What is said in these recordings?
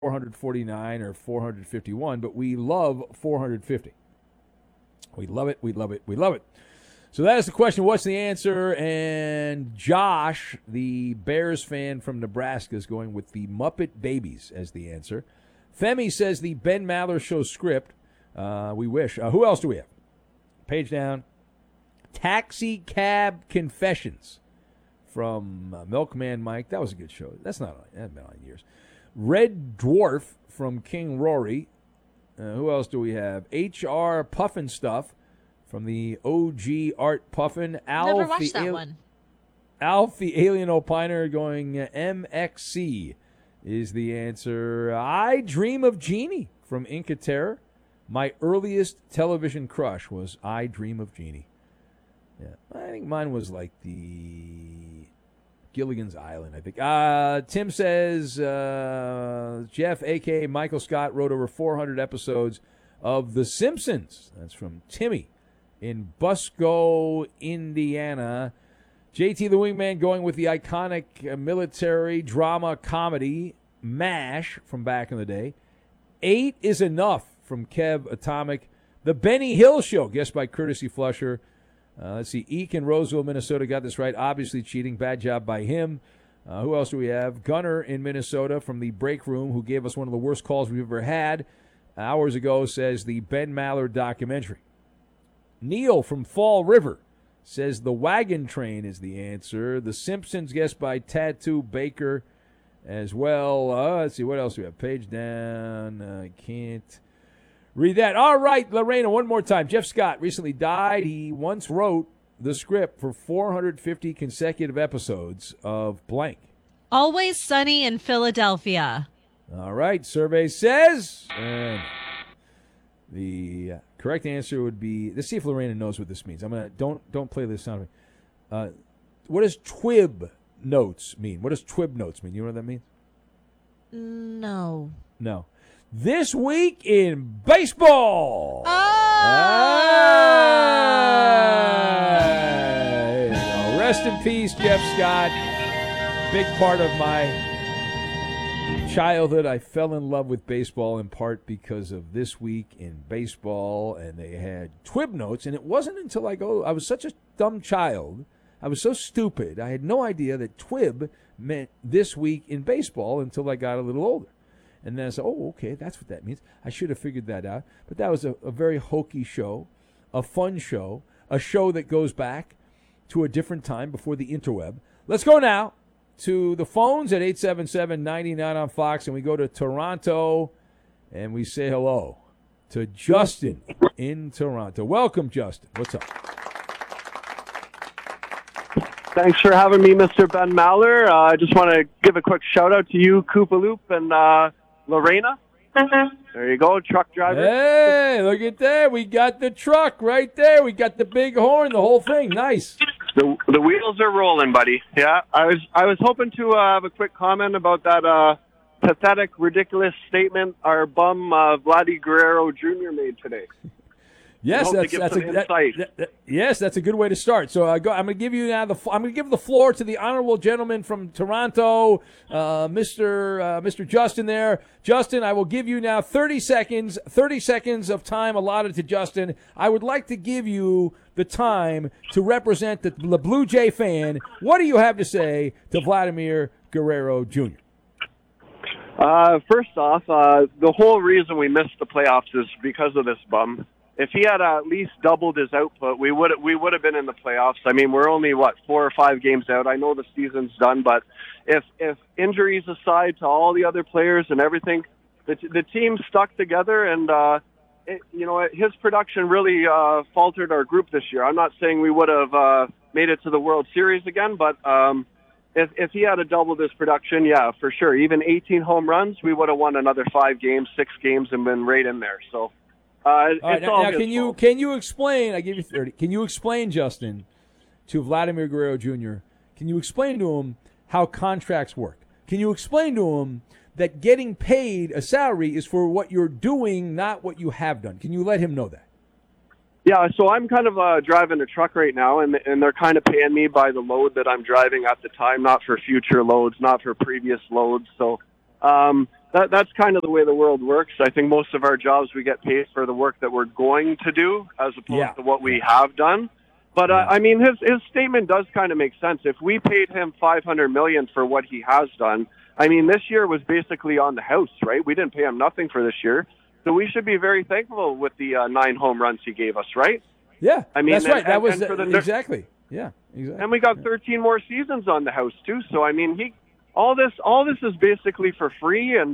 449 or 451, but we love 450. We love it. We love it. We love it. So that is the question. What's the answer? And Josh, the Bears fan from Nebraska, is going with the Muppet Babies as the answer. Femi says the Ben Maller Show script. We wish. Who else do we have? Page down. Taxi Cab Confessions from Milkman Mike. That was a good show. That hasn't been on in years. Red Dwarf from King Rory. Who else do we have? H.R. Puffin Stuff from the OG Art Puffin. Never watched that one. Alf the Alien Opiner going MXC is the answer. I Dream of Jeannie from Inca Terror. My earliest television crush was I Dream of Jeannie. Yeah, I think mine was like the Gilligan's Island, I think. Tim says Jeff, a.k.a. Michael Scott, wrote over 400 episodes of The Simpsons. That's from Timmy in Busco, Indiana. JT the Wingman going with the iconic military drama comedy MASH from back in the day. 8 is Enough from Kev Atomic. The Benny Hill Show, guessed by Courtesy Flusher. Let's see. Eek in Roseville, Minnesota got this right. Obviously cheating. Bad job by him. Who else do we have? Gunner in Minnesota from the break room, who gave us one of the worst calls we've ever had hours ago, says the Ben Maller documentary. Neil from Fall River says the Wagon Train is the answer. The Simpsons, guessed by Tattoo Baker as well. Let's see. What else do we have? Page down. I can't read that. All right, Lorena, one more time. Jeff Scott recently died. He once wrote the script for 450 consecutive episodes of blank. Always Sunny in Philadelphia. All right, survey says. And the correct answer would be, let's see if Lorena knows what this means. Don't play this sound. What does TWIB notes mean? What does TWIB notes mean? You know what that means? No. This week in baseball. Rest in peace, Jeff Scott. Big part of my childhood. I fell in love with baseball in part because of This Week in Baseball, and they had TWIB notes, and it wasn't until I was such a dumb child. I was so stupid. I had no idea that TWIB meant This Week in Baseball until I got a little older. And then I said, oh, okay, that's what that means. I should have figured that out. But that was a very hokey show, a fun show, a show that goes back to a different time before the interweb. Let's go now to the phones at 877-99 on Fox, and we go to Toronto, and we say hello to Justin in Toronto. Welcome, Justin. What's up? Thanks for having me, Mr. Ben Maller. I just want to give a quick shout-out to you, Koopa Loop, and Lorena. There you go, truck driver. Hey, look at that. We got the truck right there. We got the big horn, the whole thing. Nice. The wheels are rolling, buddy. Yeah, I was hoping to have a quick comment about that pathetic, ridiculous statement our bum Vladdy Guerrero Jr. made today. Yes, that's a good way to start. So I'm going to give you now I'm going to give the floor to the honorable gentleman from Toronto, Mr. Justin there. Justin, I will give you now 30 seconds. 30 seconds of time allotted to Justin. I would like to give you the time to represent the Blue Jay fan. What do you have to say to Vladimir Guerrero Jr.? First off, the whole reason we missed the playoffs is because of this bum. If he had at least doubled his output, we would have been in the playoffs. I mean, we're only 4 or 5 games out. I know the season's done, but if injuries aside to all the other players and everything, the team stuck together, and his production really faltered our group this year. I'm not saying we would have made it to the World Series again, but if he had doubled his production, yeah, for sure. Even 18 home runs, we would have won another 5 games, 6 games, and been right in there. So. All right, now can you explain? I give you 30. Can you explain, Justin, to Vladimir Guerrero Jr.? Can you explain to him how contracts work? Can you explain to him that getting paid a salary is for what you're doing, not what you have done? Can you let him know that? Yeah, so I'm kind of driving a truck right now, and they're kind of paying me by the load that I'm driving at the time, not for future loads, not for previous loads. So that's kind of the way the world works. I think most of our jobs, we get paid for the work that we're going to do as opposed to what we have done. But I mean, his statement does kind of make sense. If we paid him $500 million for what he has done, I mean, this year was basically on the house, right? We didn't pay him nothing for this year, so we should be very thankful with the 9 home runs he gave us, right? Yeah, I mean, that's right. That was exactly. Yeah, exactly. And we got 13 more seasons on the house too. So I mean, all this is basically for free, and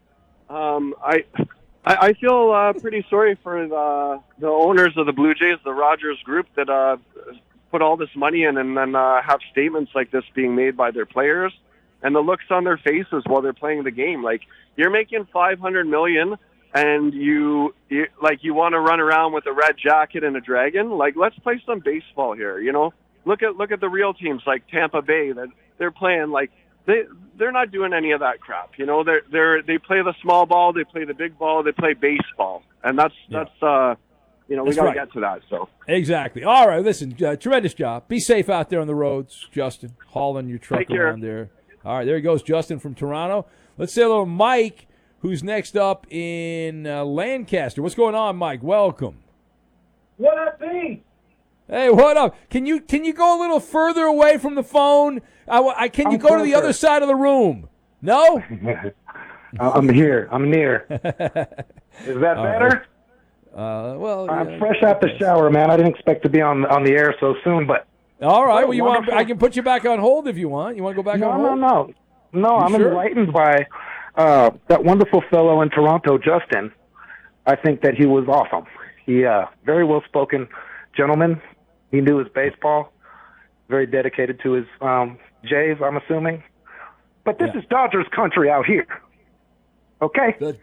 I feel pretty sorry for the owners of the Blue Jays, the Rogers Group, that put all this money in and then have statements like this being made by their players, and the looks on their faces while they're playing the game. Like, you're making $500 million, and you want to run around with a red jacket and a dragon. Like, let's play some baseball here. You know, look at the real teams like Tampa Bay that they're playing like. They're not doing any of that crap, you know. They play the small ball, they play the big ball, they play baseball, and that's we got to get to that. So exactly. All right, listen, tremendous job. Be safe out there on the roads, Justin, hauling your truck around there. All right, there he goes, Justin from Toronto. Let's say hello to Mike, who's next up in Lancaster. What's going on, Mike? Welcome. What up, B? Hey, what up? Can you go a little further away from the phone? Can you go to the other side of the room? No? I'm here. I'm near. Is that better? Well, I'm fresh out the shower, man. I didn't expect to be on the air so soon, but all right. Well, I can put you back on hold if you want. You want to go back on hold? No. I'm enlightened by that wonderful fellow in Toronto, Justin. I think that he was awesome. He very well spoken gentleman. He knew his baseball. Very dedicated to his Jays, I'm assuming. But this is Dodgers country out here. Okay? The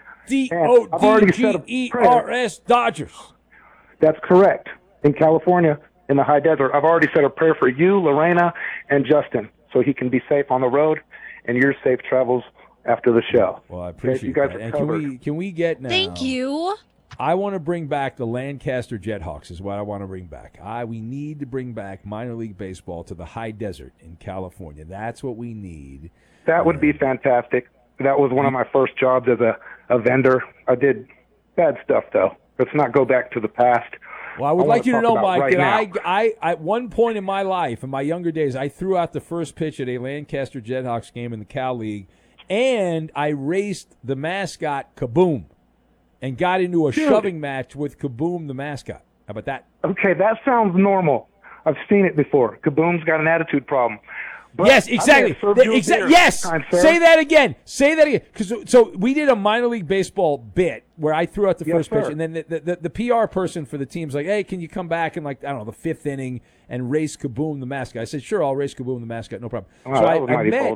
D-O-D-G-E-R-S Dodgers. That's correct. In California, in the high desert. I've already said a prayer for you, Lorena, and Justin, so he can be safe on the road and your safe travels after the show. Well, I appreciate you guys that. are And can we get now? Thank you. I want to bring back the Lancaster Jethawks is what I want to bring back. We need to bring back minor league baseball to the high desert in California. That's what we need. That would be fantastic. That was one of my first jobs as a vendor. I did bad stuff, though. Let's not go back to the past. Well, I would like you to know, Mike, that I at one point in my life, in my younger days, I threw out the first pitch at a Lancaster Jethawks game in the Cal League, and I raced the mascot Kaboom and got into a shoving match with Kaboom the mascot. How about that? Okay, that sounds normal. I've seen it before. Kaboom's got an attitude problem. But yes, exactly. Yes, say that again. Say that again. So we did a minor league baseball bit where I threw out the first pitch, and then the PR person for the team's like, "Hey, can you come back in the fifth inning and race Kaboom the mascot?" I said, "Sure, I'll race Kaboom the mascot, no problem." Well, so I met.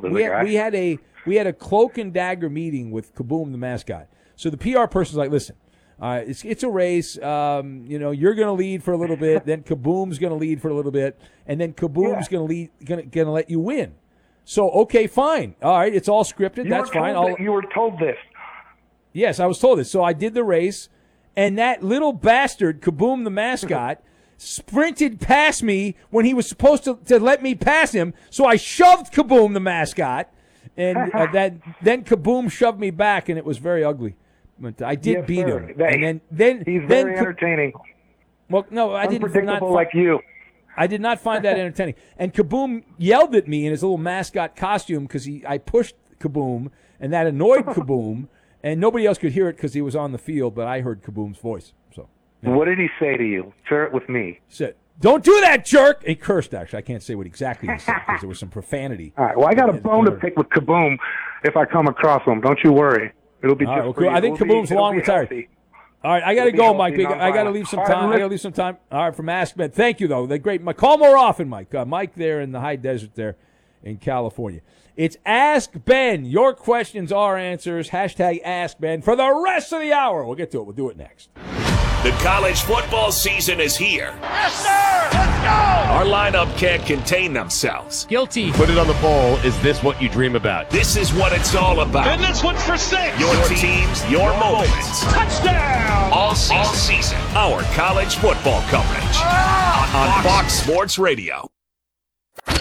We had a cloak and dagger meeting with Kaboom the mascot. So the PR person's like, "Listen, it's a race. You're going to lead for a little bit, then Kaboom's going to lead for a little bit, and then Kaboom's going to let you win. So okay, fine, all right, it's all scripted. That's fine. You were told this. Yes, I was told this. So I did the race, and that little bastard Kaboom the mascot sprinted past me when he was supposed to let me pass him. So I shoved Kaboom the mascot, and then Kaboom shoved me back, and it was very ugly. But I did beat him, and then he's very entertaining. Well, no, I didn't. Unpredictable like you. I did not find that entertaining. And Kaboom yelled at me in his little mascot costume because I pushed Kaboom, and that annoyed Kaboom, and nobody else could hear it because he was on the field, but I heard Kaboom's voice. So, what did he say to you? Share it with me. He said, "Don't do that, jerk!" He cursed. Actually, I can't say what exactly he said because there was some profanity. All right. Well, I got a bone to pick with Kaboom if I come across him. Don't you worry. It'll be just I think Kaboom's long retired. All right, I got to go, Mike. I got to leave some time. All right, from Ask Ben. Thank you, though. They're great. Call more often, Mike. Mike there in the high desert there in California. It's Ask Ben. Your questions, our answers. Hashtag Ask Ben for the rest of the hour. We'll get to it. We'll do it next. The college football season is here. Yes, sir! Let's go! Our lineup can't contain themselves. Guilty. Put it on the poll. Is this what you dream about? This is what it's all about. And this one's for 6. Your teams, your moments. Touchdown! All season. Our college football coverage. On Fox Sports Radio.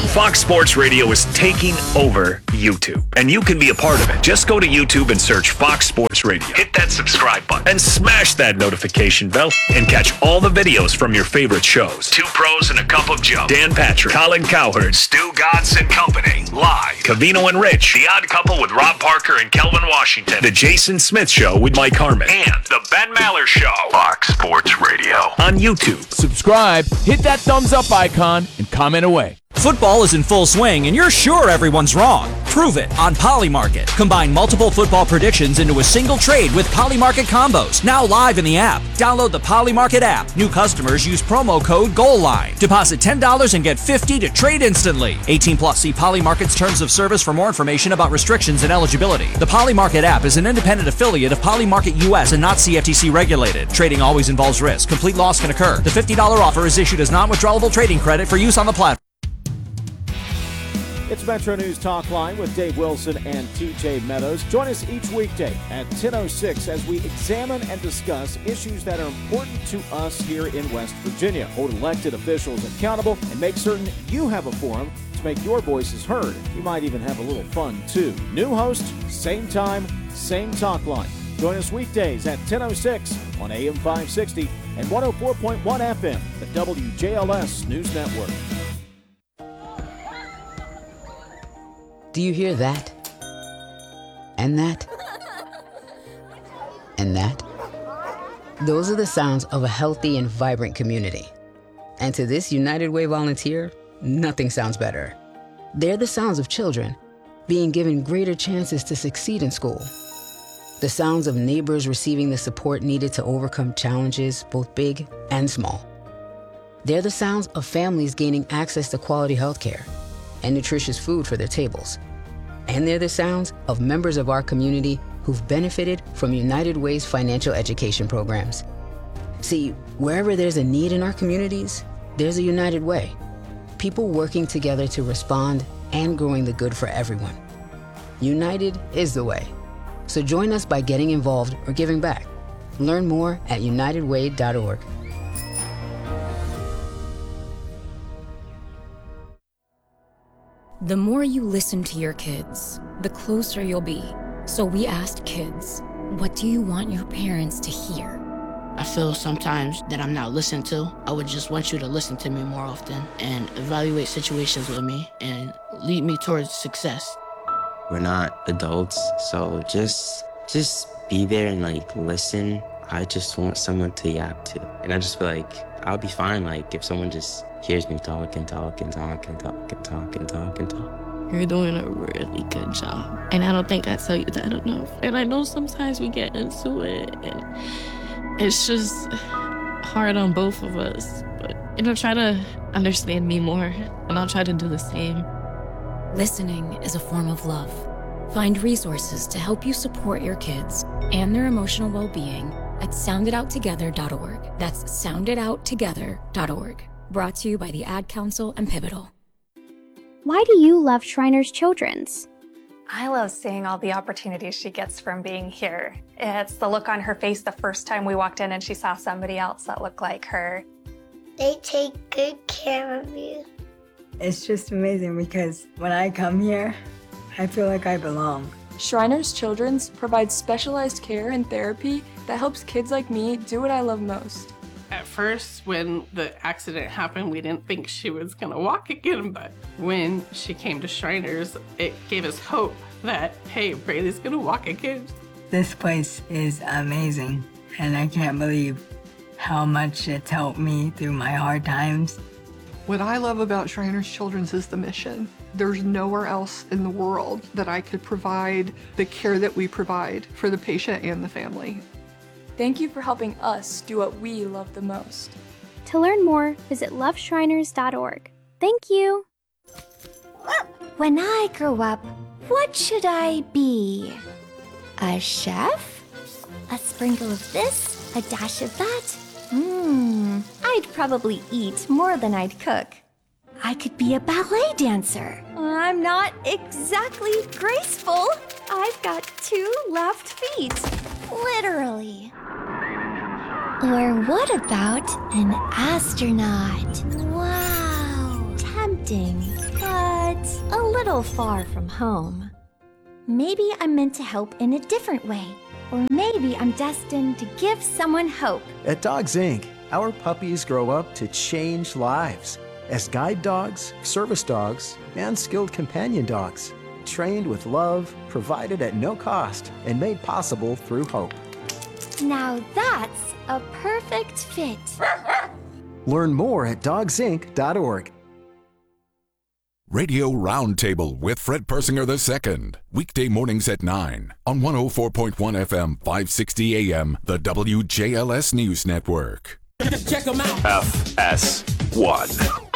Fox Sports Radio is taking over YouTube, and you can be a part of it. Just go to YouTube and search Fox Sports Radio. Hit that subscribe button and smash that notification bell and catch all the videos from your favorite shows. Two Pros and a Cup of Joe. Dan Patrick, Colin Cowherd, Stu Godson Company. Live. Covino and Rich. The Odd Couple with Rob Parker and Kelvin Washington. The Jason Smith Show with Mike Harmon. And The Ben Maller Show. Fox Sports Radio on YouTube. Subscribe, hit that thumbs up icon, and comment away. Football is in full swing, and you're sure everyone's wrong. Prove it on Polymarket. Combine multiple football predictions into a single trade with Polymarket combos. Now live in the app. Download the Polymarket app. New customers use promo code GOALLINE. Deposit $10 and get $50 to trade instantly. 18 plus. See Polymarket's terms of service for more information about restrictions and eligibility. The Polymarket app is an independent affiliate of Polymarket US and not CFTC regulated. Trading always involves risk. Complete loss can occur. The $50 offer is issued as non-withdrawable trading credit for use on the platform. It's Metro News Talk Line with Dave Wilson and TJ Meadows. Join us each weekday at 10:06 as we examine and discuss issues that are important to us here in West Virginia. Hold elected officials accountable and make certain you have a forum to make your voices heard. We might even have a little fun, too. New host, same time, same talk line. Join us weekdays at 10:06 on AM 560 and 104.1 FM, the WJLS News Network. Do you hear that? And that? And that? Those are the sounds of a healthy and vibrant community. And to this United Way volunteer, nothing sounds better. They're the sounds of children being given greater chances to succeed in school. The sounds of neighbors receiving the support needed to overcome challenges, both big and small. They're the sounds of families gaining access to quality healthcare and nutritious food for their tables. And they're the sounds of members of our community who've benefited from United Way's financial education programs. See, wherever there's a need in our communities, there's a United Way. People working together to respond and growing the good for everyone. United is the way. So join us by getting involved or giving back. Learn more at unitedway.org. The more you listen to your kids, the closer you'll be. So we asked kids, what do you want your parents to hear? I feel sometimes that I'm not listened to. I would just want you to listen to me more often and evaluate situations with me and lead me towards success. We're not adults, so just be there and listen. I just want someone to yap to. And I just feel like I'll be fine if someone just hears me talk and talk and talk and talk and talk and talk and talk. You're doing a really good job. And I don't think I tell you that enough. And I know sometimes we get into it and it's just hard on both of us. But, try to understand me more and I'll try to do the same. Listening is a form of love. Find resources to help you support your kids and their emotional well-being at sounditouttogether.org. That's sounditouttogether.org. Brought to you by the Ad Council and Pivotal. Why do you love Shriners Children's? I love seeing all the opportunities she gets from being here. It's the look on her face the first time we walked in and she saw somebody else that looked like her. They take good care of you. It's just amazing because when I come here, I feel like I belong. Shriners Children's provides specialized care and therapy that helps kids like me do what I love most. At first, when the accident happened, we didn't think she was gonna walk again, but when she came to Shriners, it gave us hope that, hey, Braylee's gonna walk again. This place is amazing, and I can't believe how much it's helped me through my hard times. What I love about Shriners Children's is the mission. There's nowhere else in the world that I could provide the care that we provide for the patient and the family. Thank you for helping us do what we love the most. To learn more, visit loveshriners.org. Thank you. When I grow up, what should I be? A chef? A sprinkle of this, a dash of that? I'd probably eat more than I'd cook. I could be a ballet dancer. I'm not exactly graceful. I've got 2 left feet. Literally. Or what about an astronaut? Wow. Tempting, but but a little far from home. Maybe I'm meant to help in a different way, or maybe I'm destined to give someone hope. At Dogs Inc., our puppies grow up to change lives as guide dogs, service dogs, and skilled companion dogs, trained with love, provided at no cost, and made possible through hope. Now that's a perfect fit. Learn more at dogsinc.org. Radio Roundtable with Fred Persinger II. Weekday mornings at 9 on 104.1 FM, 560 AM, the WJLS News Network. Check them out. FS1.